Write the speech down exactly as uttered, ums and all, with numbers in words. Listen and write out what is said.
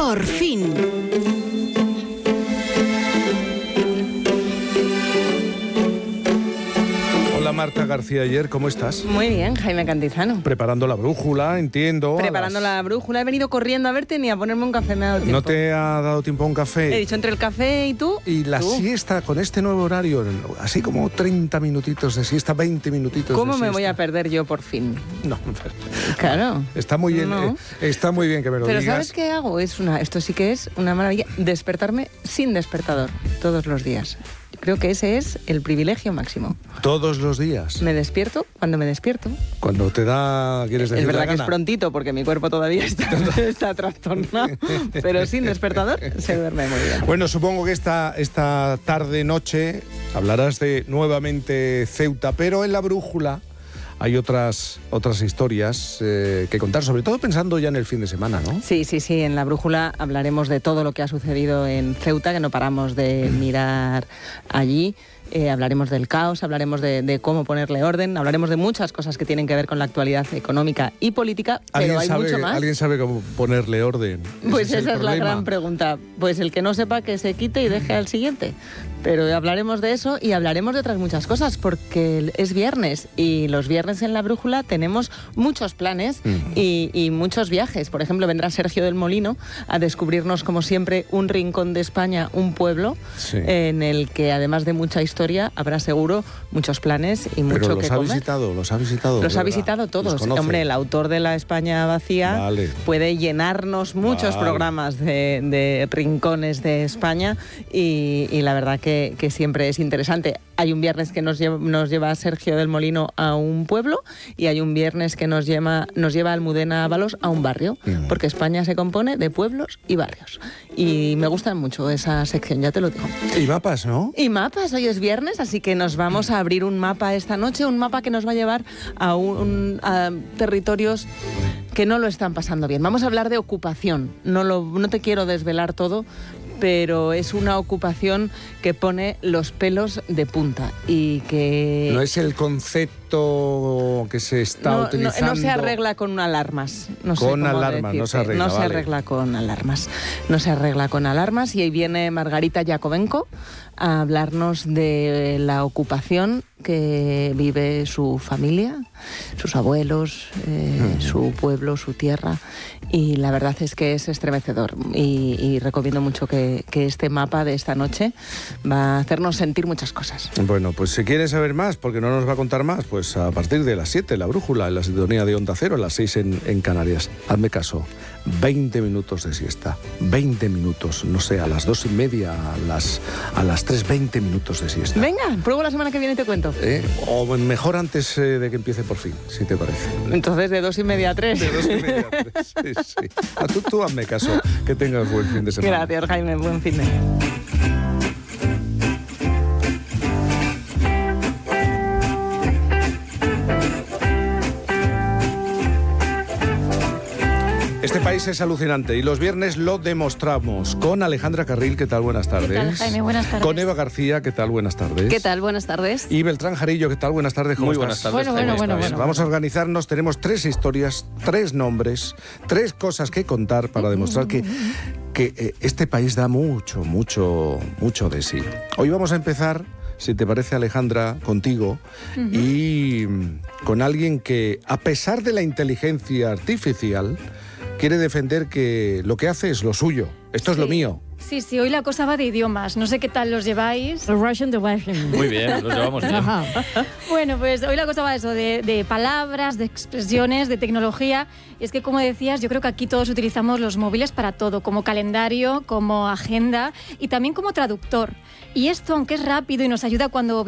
Por fin. Hola Marta García Ayer, ¿cómo estás? Muy bien, Jaime Cantizano. Preparando la brújula, entiendo. Preparando las... la brújula. He venido corriendo a verte ni a ponerme un café, me ha dado tiempo. ¿No te ha dado tiempo a un café? He dicho entre el café y tú. Y la ¿Tú? siesta, con este nuevo horario, así como treinta minutitos de siesta, veinte minutitos de siesta. ¿Cómo me voy a perder yo por fin? No, Claro. Está muy bien, No. eh, está muy bien que me lo Pero digas. ¿sabes qué hago? Es una, esto sí que es una maravilla. Despertarme sin despertador todos los días. Creo que ese es el privilegio máximo. Todos los días. Me despierto cuando me despierto. Cuando te da, quieres decir Es verdad la que gana. es prontito porque mi cuerpo todavía está, está trastornado, pero sin despertador se duerme muy bien. Bueno, supongo que esta, esta tarde-noche hablarás de nuevamente Ceuta, pero en la brújula hay otras, otras historias eh, que contar, sobre todo pensando ya en el fin de semana, ¿no? Sí, sí, sí. En la brújula hablaremos de todo lo que ha sucedido en Ceuta, que no paramos de mirar allí. Eh, hablaremos del caos, hablaremos de, de cómo ponerle orden, hablaremos de muchas cosas que tienen que ver con la actualidad económica y política, pero hay sabe, mucho más. ¿Alguien sabe cómo ponerle orden? Pues Ese esa es, el la problema. gran pregunta. Pues el que no sepa que se quite y deje al siguiente. Pero hablaremos de eso y hablaremos de otras muchas cosas, porque es viernes y los viernes en la brújula tenemos muchos planes Mm. y, y muchos viajes. Por ejemplo, vendrá Sergio del Molino a descubrirnos, como siempre, un rincón de España, un pueblo, Sí. en el que, además de mucha historia, habrá seguro muchos planes y mucho Pero los que ha comer. visitado, los ha visitado. Los de ha verdad. visitado todos. Los conoce. Hombre, el autor de La España Vacía Vale. puede llenarnos muchos Vale. programas de, de rincones de España y, y la verdad que, que siempre es interesante. Hay un viernes que nos lleva, nos lleva Sergio del Molino a un pueblo y hay un viernes que nos lleva, nos lleva Almudena Ábalos a un barrio, Mm. porque España se compone de pueblos y barrios. Y me gusta mucho esa sección, ya te lo digo. Y mapas, ¿no? Y mapas, hoy es viernes, así que nos vamos a abrir un mapa esta noche, un mapa que nos va a llevar a, un, a territorios que no lo están pasando bien. Vamos a hablar de ocupación, no, lo, no te quiero desvelar todo, pero es una ocupación que pone los pelos de punta y que... No es el concepto que se está no, utilizando. No, no se arregla con alarmas. No sé Con cómo alarmas, no decirte. se arregla, No se vale. arregla con alarmas. No se arregla con alarmas. Y ahí viene Margarita Yakovenko a hablarnos de la ocupación que vive su familia, sus abuelos, eh, Mm. su pueblo, su tierra. Y la verdad es que es estremecedor. Y, y recomiendo mucho que, que este mapa de esta noche va a hacernos sentir muchas cosas. Bueno, pues si quieres saber más, porque no nos va a contar más, pues a partir de las siete, la brújula, en la sintonía de Onda Cero, a las seis en, en Canarias. Hazme caso, veinte minutos de siesta, veinte minutos, no sé, a las dos y media, a las, a las tres, veinte minutos de siesta. Venga, pruebo la semana que viene y te cuento. ¿Eh? O mejor antes eh, de que empiece por fin, si te parece. Entonces de dos y media a tres. De dos y media a tres, sí, sí. Ah, tú, tú hazme caso, que tengas buen fin de semana. Gracias, Jaime. Buen fin de semana. Este país es alucinante y los viernes lo demostramos con Alejandra Carril, ¿qué tal? Buenas tardes. ¿Qué tal, Jaime? Buenas tardes. Con Eva García, ¿qué tal? Buenas tardes. ¿Qué tal? Buenas tardes. Y Beltrán Jarillo, ¿qué tal? Buenas tardes. ¿Cómo Muy estás? buenas tardes. Bueno, bueno, ¿Cómo bueno, estáis? bueno. Vamos a organizarnos, tenemos tres historias, tres nombres, tres cosas que contar para demostrar que, que eh, este país da mucho, mucho, mucho de sí. Hoy vamos a empezar, si te parece, Alejandra, contigo y mm, con alguien que, a pesar de la inteligencia artificial, quiere defender que lo que hace es lo suyo. Esto es Sí. lo mío. Sí, sí, hoy la cosa va de idiomas. No sé qué tal los lleváis. Russian the Russian. Muy bien, los llevamos bien. Ajá. Bueno, pues hoy la cosa va de eso, de, de palabras, de expresiones, de tecnología. Y es que, como decías, yo creo que aquí todos utilizamos los móviles para todo, como calendario, como agenda y también como traductor. Y esto, aunque es rápido y nos ayuda cuando